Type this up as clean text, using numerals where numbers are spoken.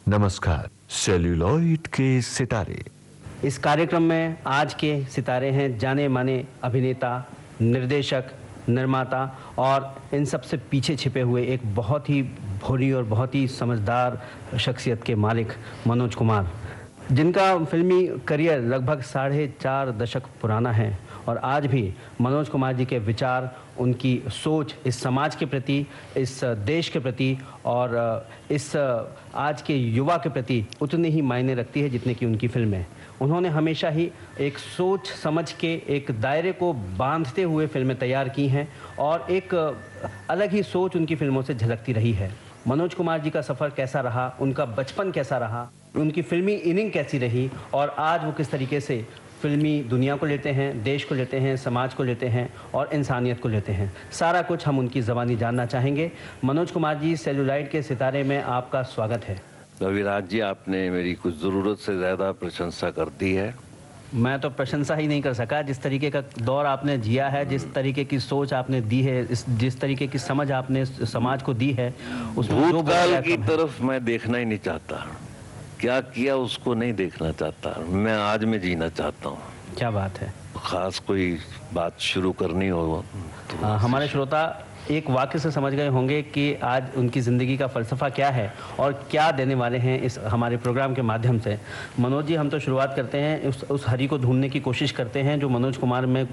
नमस्कार। सेल्यूलॉइड के सितारे। इस कार्यक्रम में आज के सितारे हैं जाने माने अभिनेता, निर्देशक, निर्माता और इन सबसे पीछे छिपे हुए एक बहुत ही भोली और बहुत ही समझदार शख्सियत के मालिक मनोज कुमार, जिनका फिल्मी करियर लगभग 4.5 दशक पुराना है और आज भी मनोज कुमार जी के विचार, उनकी सोच इस समाज के प्रति, इस देश के प्रति और इस आज के युवा के प्रति उतनी ही मायने रखती है जितने कि उनकी फिल्में। उन्होंने हमेशा ही एक सोच समझ के एक दायरे को बांधते हुए फिल्में तैयार की हैं और एक अलग ही सोच उनकी फिल्मों से झलकती रही है। मनोज कुमार जी का सफ़र कैसा रहा, उनका बचपन कैसा रहा, उनकी फिल्मी इनिंग कैसी रही और आज वो किस तरीके से फिल्मी दुनिया को लेते हैं, देश को लेते हैं, समाज को लेते हैं और इंसानियत को लेते हैं, सारा कुछ हम उनकी ज़बानी जानना चाहेंगे। मनोज कुमार जी, सेल्यूलॉइड के सितारे में आपका स्वागत है। रविराज जी, आपने मेरी कुछ ज़रूरत से ज़्यादा प्रशंसा कर दी है। मैं तो प्रशंसा ही नहीं कर सका। जिस तरीके का दौर आपने जिया है, जिस तरीके की सोच आपने दी है, जिस तरीके की समझ आपने समाज को दी है, उसमें भूतकाल की तरफ मैं देखना ही नहीं चाहता। क्या किया उसको नहीं देखना चाहता। मैं आज में जीना चाहता हूँ। क्या बात है। खास कोई बात शुरू करनी हो तो हमारे श्रोता एक वाक्य से समझ गए होंगे कि आज उनकी ज़िंदगी का फ़लसफ़ा क्या है और क्या देने वाले हैं इस हमारे प्रोग्राम के माध्यम से। मनोज जी, हम तो शुरुआत करते हैं उस हरी को ढूंढने की कोशिश करते हैं जो मनोज कुमार में